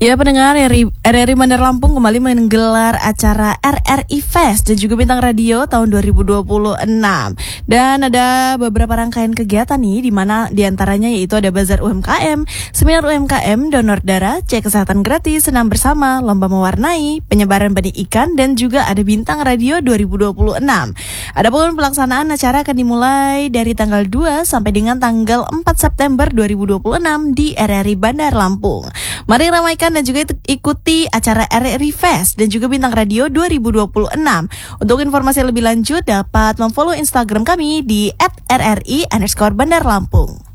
Ya, pendengar RRI Bandar Lampung kembali menggelar acara RRI Fest dan juga Bintang Radio tahun 2026. Dan ada beberapa rangkaian kegiatan nih, di mana diantaranya yaitu ada Bazar UMKM, Seminar UMKM, Donor Darah, Cek Kesehatan Gratis, Senam Bersama, Lomba Mewarnai, Penyebaran Benih Ikan, dan juga ada Bintang Radio 2026. Adapun pelaksanaan acara akan dimulai dari tanggal 2 sampai dengan tanggal 4 September 2026 di RRI Bandar Lampung. Mari ramaikan dan juga ikuti acara RRI Fest dan juga Bintang Radio 2026. Untuk informasi lebih lanjut dapat memfollow Instagram kami di @rri_Bandar Lampung.